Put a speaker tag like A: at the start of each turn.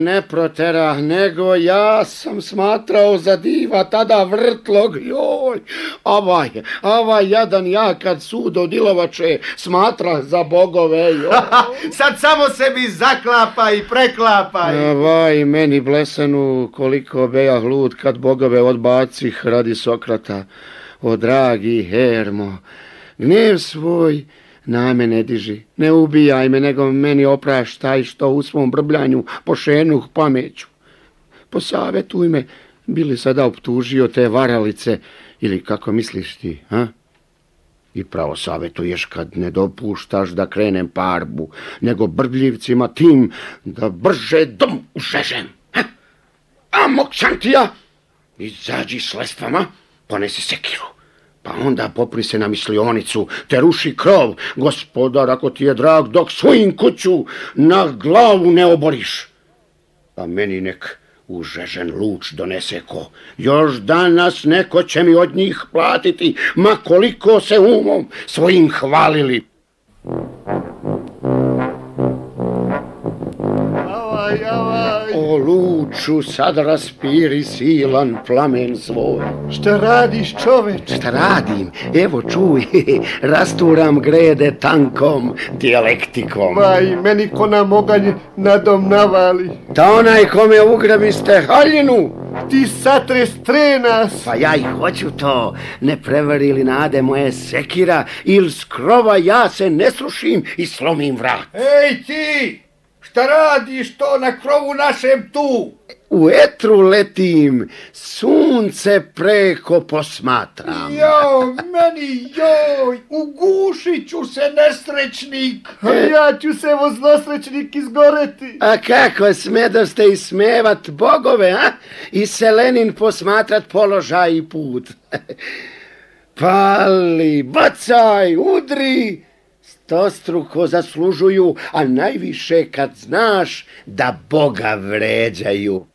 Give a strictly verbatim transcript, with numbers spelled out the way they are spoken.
A: Ne proterah, nego ja sam smatrao za diva tada vrtlog, joj, ovaj, ovaj jadan ja kad sud odilovače smatra za bogove, joj.
B: Sad samo sebi zaklapaj i preklapaj.
A: Ovaj, meni blesenu koliko beja lud kad bogove odbacih radi Sokrata. O dragi Hermo, gnev svoj na mene diži, ne ubijaj me, nego meni opraštaj što u svom brbljanju pošenuh pameću. Posavetuj me, bili sada optužio te varalice, ili kako misliš ti, ha? I pravo savjetuješ kad ne dopuštaš da krenem parbu, nego brbljivcima tim da brže dom ušežem. Ha? A mokćan ti ja, izađi s lestvama, ponesi sekiru. Pa onda popri se na mislionicu, te ruši krov, gospodar, ako ti je drag, dok svojim kuću na glavu ne oboriš. Pa meni nek užežen luč donese ko. Još danas neko će mi od njih platiti, ma koliko se umom svojim hvalili.
B: Avaj, avaj.
A: O luču, sad raspiri silan plamen svoj.
B: Šta radiš, čoveče?
A: Šta radim? Evo čuj, rasturam grede tankom dijalektikom.
B: Maj, meni ko nam oganj nadom navali.
A: Ta onaj kome ugrabiste haljinu.
B: Ti satre strenas.
A: Pa ja i hoću to, ne prevari li nade moje sekira, ili s krova ja se ne srušim i slomim vrat.
B: Ej ti! Šta radiš to na krovu našem tu?
A: U etru letim, sunce preko posmatram.
B: Jo, meni joj, ugušit ću se nesrećnik. A ja ću se voznosrećnik izgoreti.
A: A kako smedoste ismevat bogove, a? I Selenin posmatrat položaj i put. Pali, bacaj, udri. Stostruko zaslužuju, a najviše kad znaš da Boga vređaju.